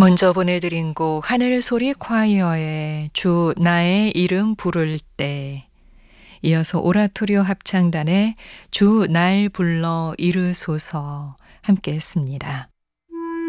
먼저 보내드린 곡 하늘소리 콰이어의 주 나의 이름 부를 때, 이어서 오라토리오 합창단의 주 날 불러 이르소서 함께 했습니다.